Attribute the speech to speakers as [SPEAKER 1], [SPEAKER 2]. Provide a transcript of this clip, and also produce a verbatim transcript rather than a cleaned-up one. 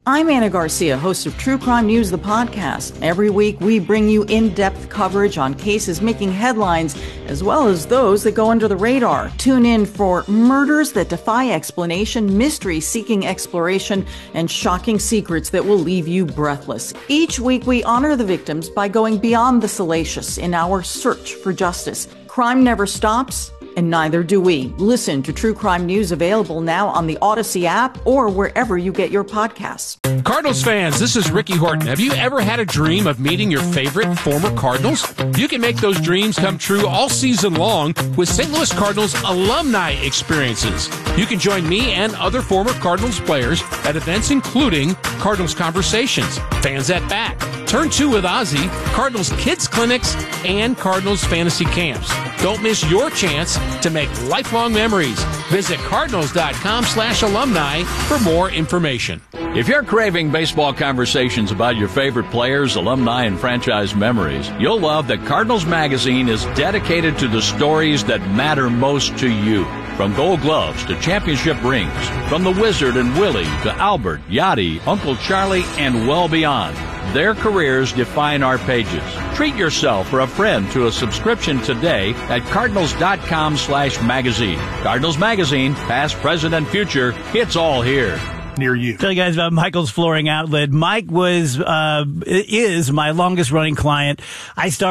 [SPEAKER 1] I'm Anna Garcia, host of True Crime News, the podcast. Every week, we bring you in-depth coverage on cases making headlines, as well as those that go under the radar. Tune in for murders that defy explanation, mysteries seeking exploration, and shocking secrets that will leave you breathless. Each week, we honor the victims by going beyond the salacious in our search for justice. Crime never stops, and neither do we. Listen to True Crime News, available now on the Odyssey app or wherever you get your podcasts.
[SPEAKER 2] Cardinals fans, this is Ricky Horton. Have you ever had a dream of meeting your favorite former Cardinals? You can make those dreams come true all season long with Saint Louis Cardinals alumni experiences. You can join me and other former Cardinals players at events including Cardinals Conversations, Fans at Bat, Turn two with Ozzy, Cardinals Kids Clinics, and Cardinals Fantasy Camps. Don't miss your chance to make lifelong memories. Visit cardinals.com slash alumni for more information.
[SPEAKER 3] If you're craving baseball conversations about your favorite players, alumni, and franchise memories, you'll love that Cardinals Magazine is dedicated to the stories that matter most to you. From Gold Gloves to championship rings, from the Wizard and Willie to Albert, Yachty, Uncle Charlie, and well beyond. Their careers define our pages. Treat yourself or a friend to a subscription today at cardinals.com slash magazine. Cardinals Magazine, past, present, and future, it's all here.
[SPEAKER 4] Near you.
[SPEAKER 5] Tell you guys about Michael's Flooring Outlet. Mike was, uh, is my longest running client. I started